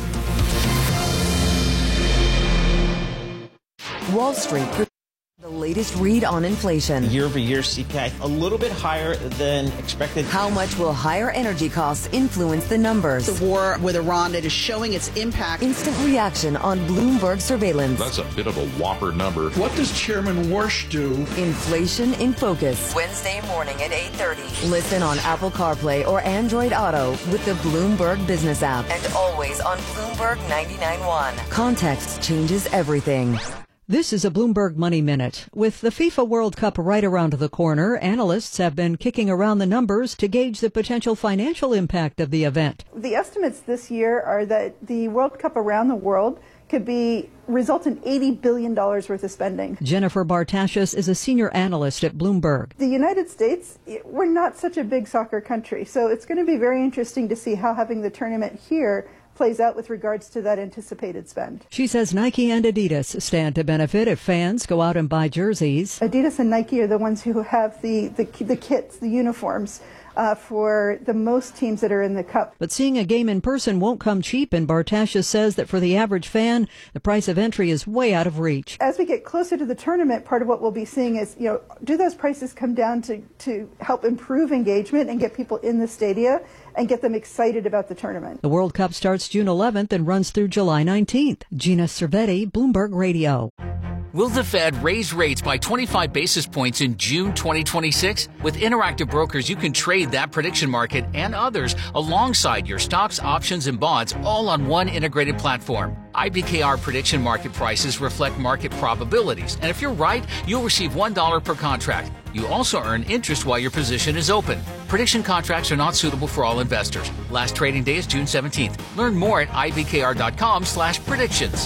Wall Street. The latest read on inflation. Year-over-year C P I a little bit higher than expected. How much will higher energy costs influence the numbers? The war with Iran that is showing its impact. Instant reaction on Bloomberg surveillance. That's a bit of a whopper number. What does Chairman Warsh do? Inflation in Focus. Wednesday morning at eight thirty. Listen on Apple CarPlay or Android Auto with the Bloomberg Business app. And always on Bloomberg ninety-nine point one. Context changes everything. This is a Bloomberg Money Minute. With the FIFA World Cup right around the corner, analysts have been kicking around the numbers to gauge the potential financial impact of the event. The estimates this year are that the World Cup around the world could be result in eighty billion dollars worth of spending. Jennifer Bartashis is a senior analyst at Bloomberg. The United States, we're not such a big soccer country, so it's going to be very interesting to see how having the tournament here plays out with regards to that anticipated spend. She says Nike and Adidas stand to benefit if fans go out and buy jerseys. Adidas and Nike are the ones who have the, the, the kits, the uniforms, Uh, for the most teams that are in the Cup. But seeing a game in person won't come cheap, and Bartashis says that for the average fan, the price of entry is way out of reach. As we get closer to the tournament, part of what we'll be seeing is, you know, do those prices come down to, to help improve engagement and get people in the stadia and get them excited about the tournament? The World Cup starts June eleventh and runs through July nineteenth. Gina Cervetti, Bloomberg Radio. Will the Fed raise rates by twenty-five basis points in June twenty twenty-six? With Interactive Brokers, you can trade that prediction market and others alongside your stocks, options, and bonds all on one integrated platform. I B K R prediction market prices reflect market probabilities, and if you're right, you'll receive one dollar per contract. You also earn interest while your position is open. Prediction contracts are not suitable for all investors. Last trading day is June seventeenth. Learn more at I B K R dot com slash predictions.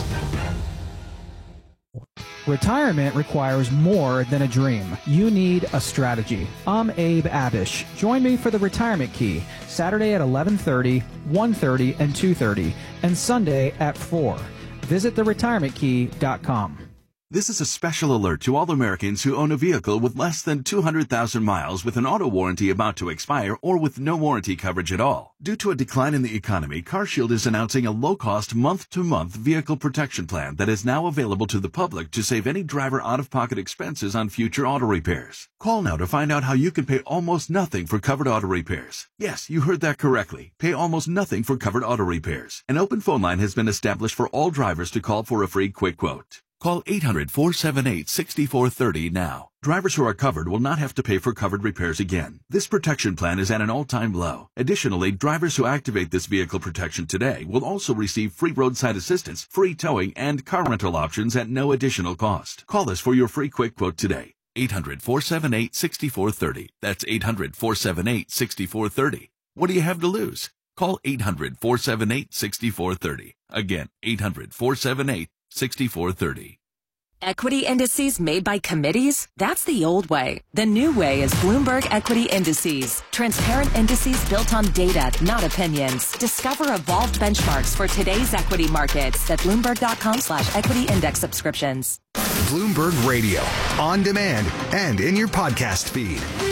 Retirement requires more than a dream. You need a strategy. I'm Abe Abish. Join me for the Retirement Key, Saturday at eleven thirty, one thirty, and two thirty, and Sunday at four. Visit the retirement key dot com. This is a special alert to all Americans who own a vehicle with less than two hundred thousand miles with an auto warranty about to expire or with no warranty coverage at all. Due to a decline in the economy, CarShield is announcing a low-cost month-to-month vehicle protection plan that is now available to the public to save any driver out-of-pocket expenses on future auto repairs. Call now to find out how you can pay almost nothing for covered auto repairs. Yes, you heard that correctly. Pay almost nothing for covered auto repairs. An open phone line has been established for all drivers to call for a free quick quote. Call eight hundred, four seven eight, six four three zero now. Drivers who are covered will not have to pay for covered repairs again. This protection plan is at an all-time low. Additionally, drivers who activate this vehicle protection today will also receive free roadside assistance, free towing, and car rental options at no additional cost. Call us for your free quick quote today. eight hundred, four seven eight, six four three zero. That's eight hundred, four seven eight, six four three zero. What do you have to lose? Call eight hundred, four seven eight, six four three zero. Again, eight hundred, four seven eight, six four three zero. Equity indices made by committees? That's the old way. The new way is Bloomberg Equity Indices. Transparent indices built on data, not opinions. Discover evolved benchmarks for today's equity markets at Bloomberg.com slash equity index subscriptions. Bloomberg Radio, on demand and in your podcast feed.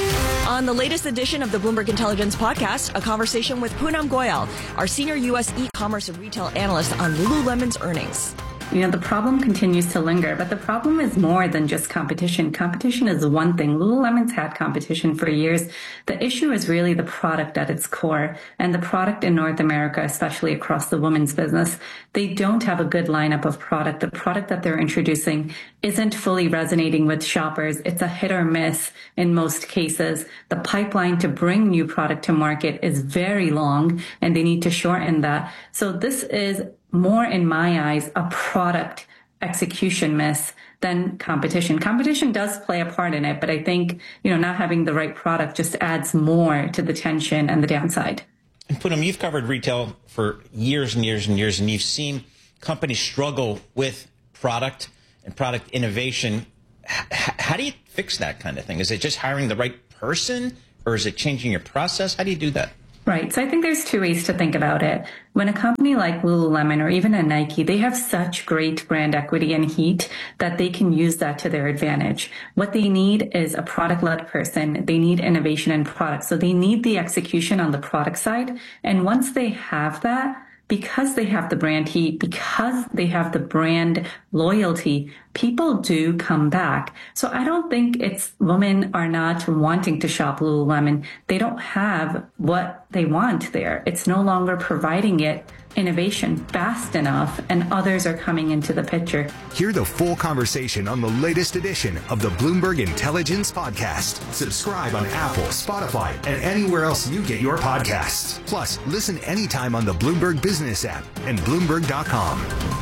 On the latest edition of the Bloomberg Intelligence Podcast, a conversation with Poonam Goyal, our senior U S e-commerce and retail analyst on Lululemon's earnings. You know, the problem continues to linger, but the problem is more than just competition. Competition is one thing. Lululemon's had competition for years. The issue is really the product at its core, and the product in North America, especially across the women's business. They don't have a good lineup of product. The product that they're introducing isn't fully resonating with shoppers. It's a hit or miss in most cases. The pipeline to bring new product to market is very long, and they need to shorten that. So this is more, in my eyes, a product execution miss than competition. Competition does play a part in it, but I think, you know, not having the right product just adds more to the tension and the downside. And Poonam, you've covered retail for years and years and years, and you've seen companies struggle with product and product innovation. H- how do you fix that kind of thing? Is it just hiring the right person, or is it changing your process? How do you do that? Right. So I think there's two ways to think about it. When a company like Lululemon or even a Nike, they have such great brand equity and heat that they can use that to their advantage. What they need is a product-led person. They need innovation in product. So they need the execution on the product side. And once they have that, because they have the brand heat, because they have the brand loyalty, people do come back. So I don't think it's women are not wanting to shop Lululemon. They don't have what they want there. It's no longer providing it innovation fast enough, and others are coming into the picture. Hear the full conversation on the latest edition of the Bloomberg Intelligence Podcast. Subscribe on Apple, Spotify, and anywhere else you get your podcasts. Plus, listen anytime on the Bloomberg Business app and Bloomberg dot com.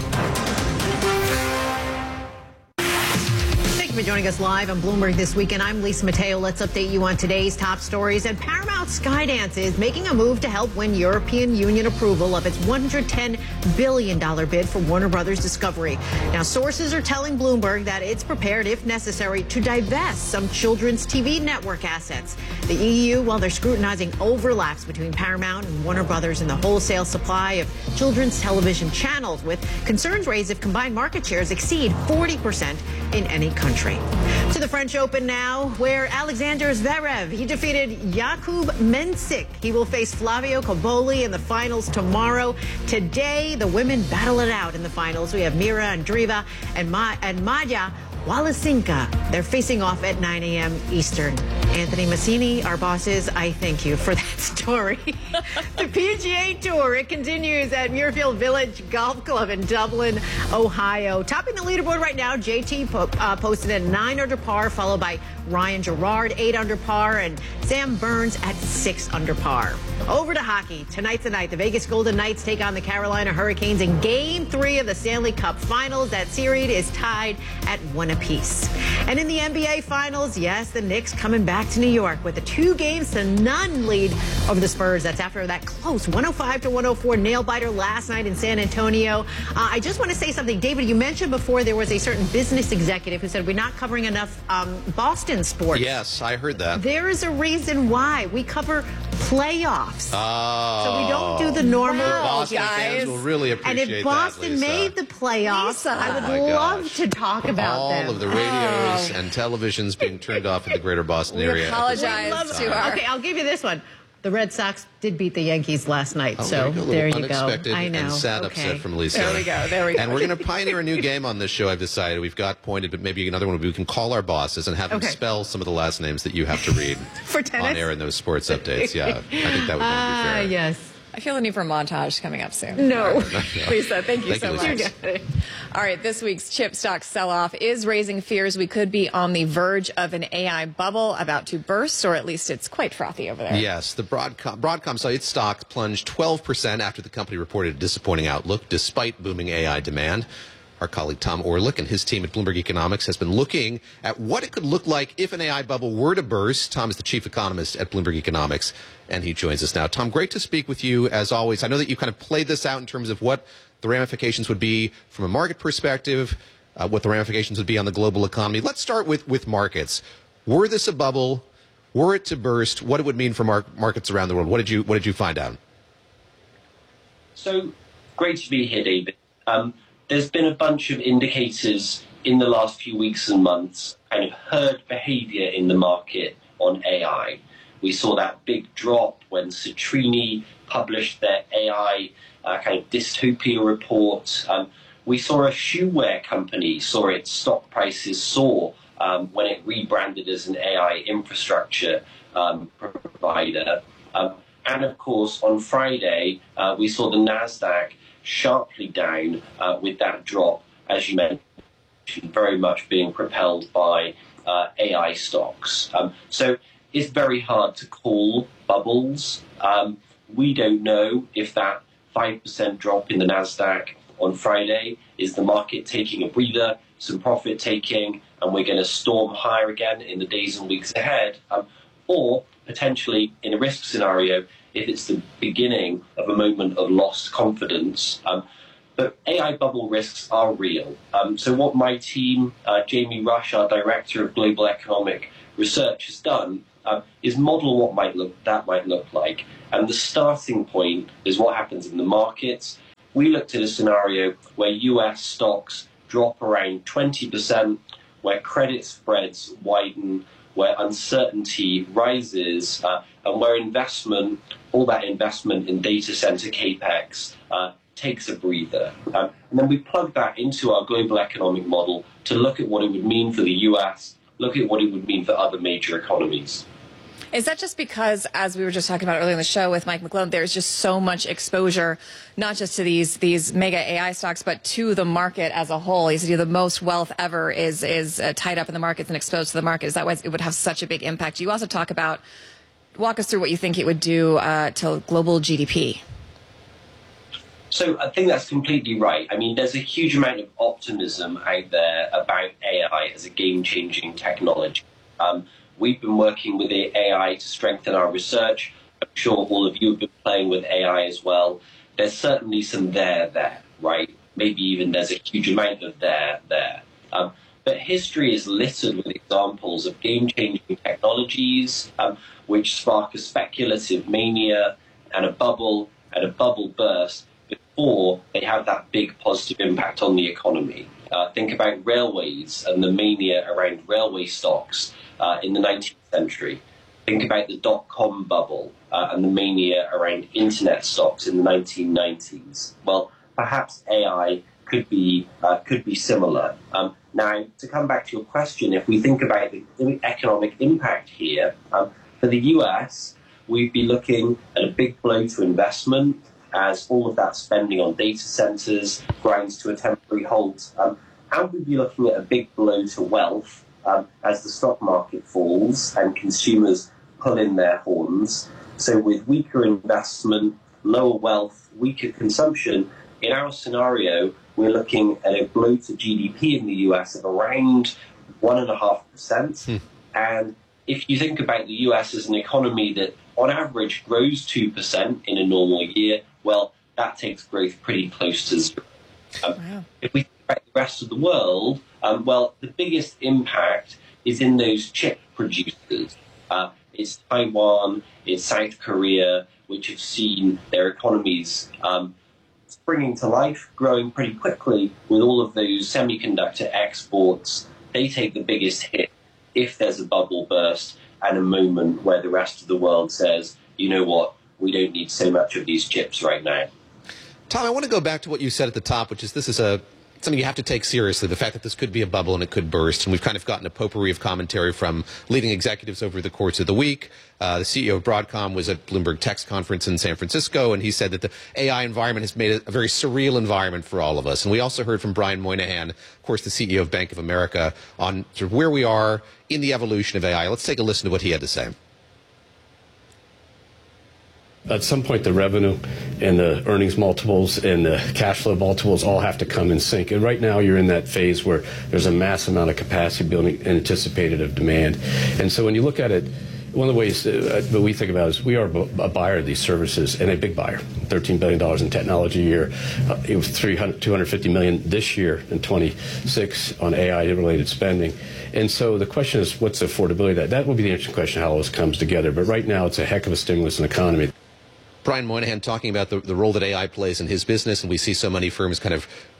For joining us live on Bloomberg This Weekend. I'm Lisa Mateo. Let's update you on today's top stories. And Paramount Skydance is making a move to help win European Union approval of its one hundred ten billion dollars bid for Warner Brothers Discovery. Now, sources are telling Bloomberg that it's prepared, if necessary, to divest some children's T V network assets. The E U, while they're scrutinizing overlaps between Paramount and Warner Brothers in the wholesale supply of children's television channels, with concerns raised if combined market shares exceed forty percent in any country. To the French Open now, where Alexander Zverev, he defeated Jakub Mensik. He will face Flavio Cobolli in the finals tomorrow. Today, the women battle it out in the finals. We have Mira Andreeva and, Ma- and Maja Walasinka. They're facing off at nine a.m. Eastern. Anthony Massini, our bosses, I thank you for that story. The P G A Tour, it continues at Muirfield Village Golf Club in Dublin, Ohio. Topping the leaderboard right now, J T po- uh, posted at nine under par, followed by Ryan Gerard, eight under par, and Sam Burns at six under par. Over to hockey. Tonight's the night. The Vegas Golden Knights take on the Carolina Hurricanes in Game three of the Stanley Cup Finals. That series is tied at one apiece. And in the N B A Finals, yes, the Knicks coming back to New York with a two games to none lead over the Spurs. That's after that close one oh five to one oh four nail-biter last night in San Antonio. Uh, I just want to say something. David, you mentioned before there was a certain business executive who said we're not covering enough um, Boston sports. Yes, I heard that. There is a reason why. We cover playoffs. Oh. So we don't do the normal, wow, Boston guys. fans will really appreciate and if Boston that, made the playoffs, Lisa. I would Oh love gosh. to talk about All them. of the radios oh. and televisions being turned off in the greater Boston we area. apologize to her. Okay, I'll give you this one. The Red Sox did beat the Yankees last night, Oh, so there you go. there you go. Unexpected I know. and sad okay. upset from Lisa. There we go. There we go. And we're going to pioneer a new game on this show, I've decided. We've got pointed, but maybe another one. We can call our bosses and have Okay. them spell some of the last names that you have to read For tennis? on air in those sports updates. Yeah, I think that would Ah, be fair. yes. I feel the need for a montage coming up soon. No. Lisa, thank you Thank so you, much. Lisa. All right, this week's chip stock sell-off is raising fears we could be on the verge of an A I bubble about to burst, or at least it's quite frothy over there. Yes, the Broadcom, Broadcom saw its stock plunged twelve percent after the company reported a disappointing outlook despite booming A I demand. Our colleague Tom Orlick and his team at Bloomberg Economics has been looking at what it could look like if an A I bubble were to burst. Tom is the chief economist at Bloomberg Economics, and he joins us now. Tom, great to speak with you as always. I know that you kind of played this out in terms of what the ramifications would be from a market perspective, uh, what the ramifications would be on the global economy. Let's start with, with markets. Were this a bubble? Were it to burst? What it would mean for mar- markets around the world? What did you What did you find out? So great to be here, David. Um, there's been a bunch of indicators in the last few weeks and months, kind of herd behavior in the market on A I. We saw that big drop when Citrini published their A I uh, kind of dystopia report. Um, we saw a shoewear company saw its stock prices soar um, when it rebranded as an A I infrastructure um, provider. Um, and of course, on Friday, uh, we saw the NASDAQ sharply down uh, with that drop, as you mentioned, very much being propelled by uh, A I stocks. Um, so it's very hard to call bubbles. Um, we don't know if that five percent drop in the NASDAQ on Friday is the market taking a breather, some profit taking, and we're going to storm higher again in the days and weeks ahead, um, or potentially in a risk scenario, if it's the beginning of a moment of lost confidence. Um, but A I bubble risks are real. Um, so what my team, uh, Jamie Rush, our Director of Global Economic Research, has done uh, is model what might look that might look like. And the starting point is what happens in the markets. We looked at a scenario where U S stocks drop around twenty percent, where credit spreads widen, where uncertainty rises, uh, and where investment, all that investment in data center capex, uh, takes a breather. Um, and then we plug that into our global economic model to look at what it would mean for the U S, look at what it would mean for other major economies. Is that just because, as we were just talking about earlier in the show with Mike McClone, there's just so much exposure, not just to these these mega A I stocks, but to the market as a whole? He said, you know, the most wealth ever is is uh, tied up in the markets and exposed to the market. Is that why it would have such a big impact? You also talk about, walk us through what you think it would do uh, to global G D P. So I think that's completely right. I mean, there's a huge amount of optimism out there about A I as a game-changing technology. Um, We've been working with A I to strengthen our research. I'm sure all of you have been playing with A I as well. There's certainly some there there, right? Maybe even there's a huge amount of there there. Um, but history is littered with examples of game-changing technologies um, which spark a speculative mania and a bubble and a bubble burst before they have that big positive impact on the economy. Uh, think about railways and the mania around railway stocks uh, in the nineteenth century. Think about the dot-com bubble uh, and the mania around internet stocks in the nineteen nineties. Well, perhaps A I could be uh, could be similar. Um, now, to come back to your question, if we think about the economic impact here, um, for the U S, we'd be looking at a big blow to investment, as all of that spending on data centers grinds to a temporary halt. Um, and we'd be looking at a big blow to wealth um, as the stock market falls and consumers pull in their horns. So with weaker investment, lower wealth, weaker consumption, in our scenario, we're looking at a blow to G D P in the U S of around one point five percent. Hmm. And if you think about the U S as an economy that on average grows two percent in a normal year, well, that takes growth pretty close to zero. Um, wow. If we think about the rest of the world, um, well, the biggest impact is in those chip producers. Uh, it's Taiwan, it's South Korea, which have seen their economies um, springing to life, growing pretty quickly with all of those semiconductor exports. They take the biggest hit if there's a bubble burst and a moment where the rest of the world says, you know what, we don't need so much of these chips right now. Tom, I want to go back to what you said at the top, which is this is a something you have to take seriously, the fact that this could be a bubble and it could burst. And we've kind of gotten a potpourri of commentary from leading executives over the course of the week. Uh, the C E O of Broadcom was at Bloomberg Tech's conference in San Francisco, and he said that the A I environment has made it a very surreal environment for all of us. And we also heard from Brian Moynihan, of course, the C E O of Bank of America, on sort of where we are in the evolution of A I. Let's take a listen to what he had to say. At some point, the revenue and the earnings multiples and the cash flow multiples all have to come in sync. And right now, you're in that phase where there's a mass amount of capacity building anticipated of demand. And so when you look at it, one of the ways that we think about is we are a buyer of these services, and a big buyer. thirteen billion dollars in technology a year. Uh, it was two hundred fifty million dollars this year in twenty-six on A I-related spending. And so the question is, what's the affordability of that? That will be the interesting question, how all this comes together. But right now, it's a heck of a stimulus in the economy. Brian Moynihan talking about the, the role that A I plays in his business, and we see so many firms kind of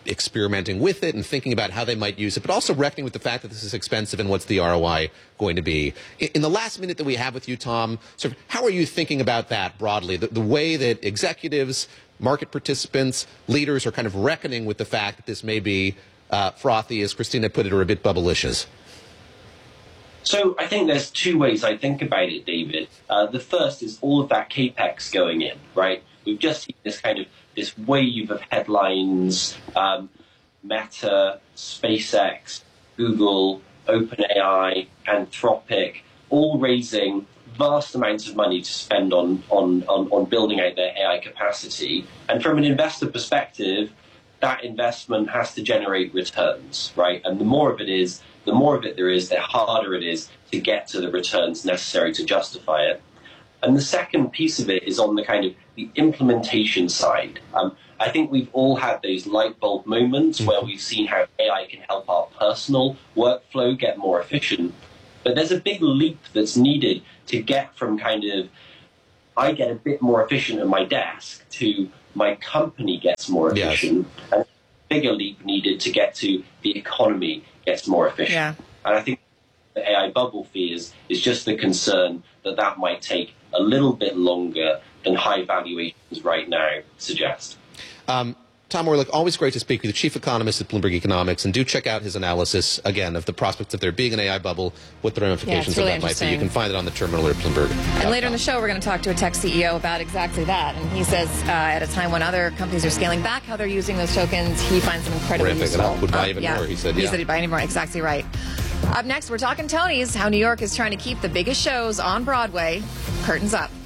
experimenting with it and thinking about how they might use it, but also reckoning with the fact that this is expensive and what's the R O I going to be. In the last minute that we have with you, Tom, sort of how are you thinking about that broadly, the, the way that executives, market participants, leaders are kind of reckoning with the fact that this may be uh, frothy, as Christina put it, or a bit bubblicious? So I think there's two ways I think about it, David. Uh, the first is all of that CapEx going in, right? We've just seen this kind of this wave of headlines, um, Meta, SpaceX, Google, OpenAI, Anthropic, all raising vast amounts of money to spend on, on, on, on building out their A I capacity. And from an investor perspective, that investment has to generate returns, right? And the more of it is, the more of it there is, the harder it is to get to the returns necessary to justify it. And the second piece of it is on the kind of the implementation side. Um, I think we've all had those light bulb moments where we've seen how A I can help our personal workflow get more efficient. But there's a big leap that's needed to get from kind of, I get a bit more efficient at my desk, to my company gets more efficient. Yes. And a bigger leap needed to get to the economy gets more efficient. Yeah. And I think the A I bubble fears is just the concern that that might take a little bit longer than high valuations right now suggest. Um, Tom Orlick, always great to speak with you, chief economist at Bloomberg Economics, and do check out his analysis, again, of the prospects of there being an A I bubble, what the ramifications yeah, really of that might be. You can find it on the terminal at Bloomberg. And later in the show, we're going to talk to a tech C E O about exactly that. And he says uh, at a time when other companies are scaling back how they're using those tokens, he finds them incredibly Terrific. useful. And I would buy uh, even yeah. more, he said. Yeah. He said he'd buy any more. Exactly right. Up next, we're talking Tony's, how New York is trying to keep the biggest shows on Broadway. Curtains up.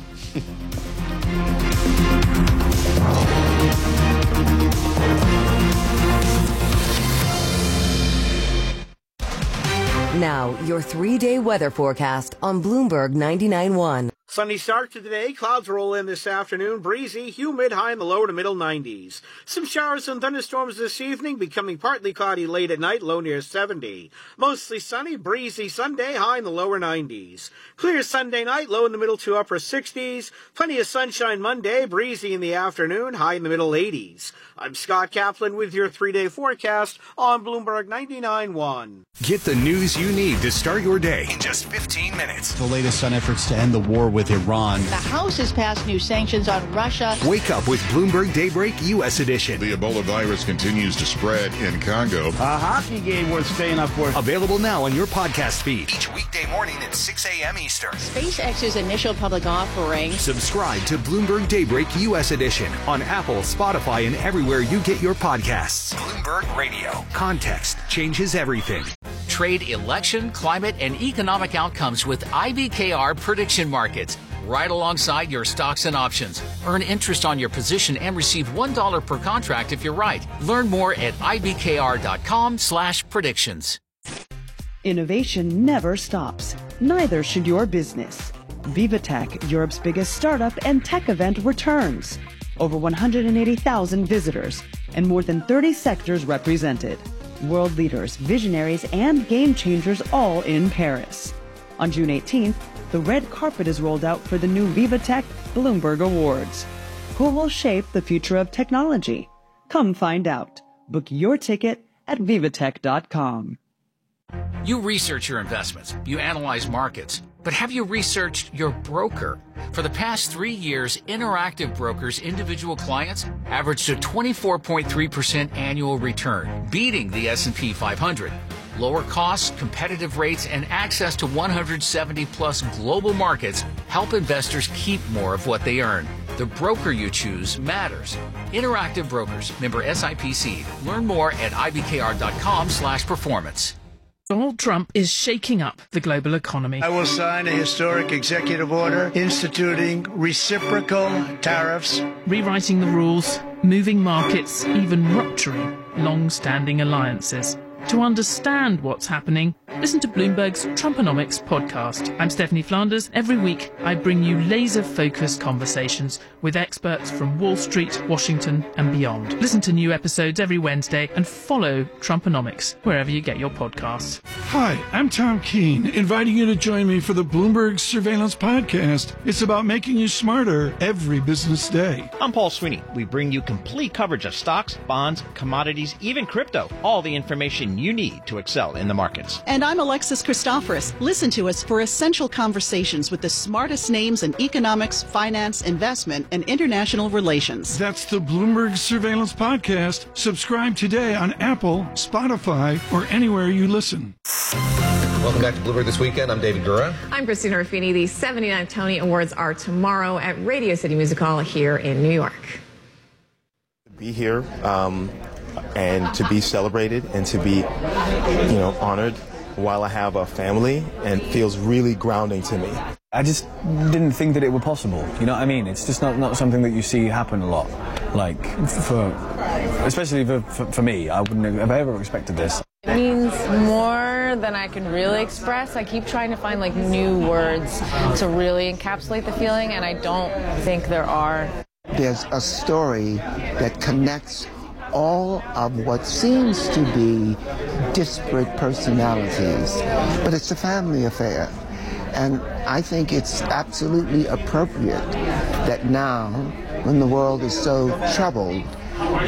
Now, your three-day weather forecast on Bloomberg ninety-nine point one. Sunny start to the day. Clouds roll in this afternoon. Breezy, humid, high in the lower to middle nineties. Some showers and thunderstorms this evening, becoming partly cloudy late at night, low near seventy. Mostly sunny, breezy Sunday, high in the lower nineties. Clear Sunday night, low in the middle to upper sixties. Plenty of sunshine Monday, breezy in the afternoon, high in the middle eighties. I'm Scott Kaplan with your three-day forecast on Bloomberg ninety-nine point one. Get the news you need to start your day in just fifteen minutes. The latest on efforts to end the war with Iran. The House has passed new sanctions on Russia. Wake up with Bloomberg Daybreak U S edition. The Ebola virus continues to spread in Congo. A hockey game worth staying up for. Available now on your podcast feed each weekday morning at six a.m. Eastern. SpaceX's initial public offering. Subscribe to Bloomberg Daybreak U S edition on Apple, Spotify, and everywhere you get your podcasts. Bloomberg Radio. Context changes everything. Trade election, climate, and economic outcomes with I B K R prediction markets. Right alongside your stocks and options. Earn interest on your position and receive one dollar per contract if you're right. Learn more at ibkr.com slash predictions. Innovation never stops. Neither should your business. VivaTech, Europe's biggest startup and tech event, returns. Over one hundred eighty thousand visitors and more than thirty sectors represented. World leaders, visionaries, and game changers all in Paris. On June eighteenth, the red carpet is rolled out for the new VivaTech Bloomberg Awards. Who will shape the future of technology? Come find out. Book your ticket at vivatech dot com. You research your investments. You analyze markets. But have you researched your broker? For the past three years, Interactive Brokers' individual clients averaged a twenty-four point three percent annual return, beating the S and P five hundred. Lower costs, competitive rates, and access to one hundred seventy plus global markets help investors keep more of what they earn. The broker you choose matters. Interactive Brokers, member S I P C. Learn more at ibkr.com slash performance. Donald Trump is shaking up the global economy. I will sign a historic executive order instituting reciprocal tariffs, rewriting the rules, moving markets, even rupturing long-standing alliances. To understand what's happening, Listen to Bloomberg's Trumponomics podcast. I'm Stephanie Flanders. Every week, I bring you laser-focused conversations with experts from Wall Street, Washington, and beyond. Listen to new episodes every Wednesday and follow Trumponomics wherever you get your podcasts. Hi, I'm Tom Keene, inviting you to join me for the Bloomberg Surveillance Podcast. It's about making you smarter every business day. I'm Paul Sweeney. We bring you complete coverage of stocks, bonds, commodities, even crypto. All the information you need to excel in the markets. And I'm Alexis Christoforous. Listen to us for essential conversations with the smartest names in economics, finance, investment, and international relations. That's the Bloomberg Surveillance Podcast. Subscribe today on Apple, Spotify, or anywhere you listen. Welcome back to Bloomberg This Weekend. I'm David Gura. I'm Christina Ruffini. The seventy-ninth Tony Awards are tomorrow at Radio City Music Hall here in New York. To be here um, and to be celebrated and to be, you know, honored while I have a family, and feels really grounding to me. I just didn't think that it were possible. You know what I mean? It's just not, not something that you see happen a lot. Like, for, especially for, for, for me, I wouldn't have ever expected this. It means more than I can really express. I keep trying to find like new words to really encapsulate the feeling, and I don't think there are. There's a story that connects all of what seems to be disparate personalities, but it's a family affair. And I think it's absolutely appropriate that now, when the world is so troubled,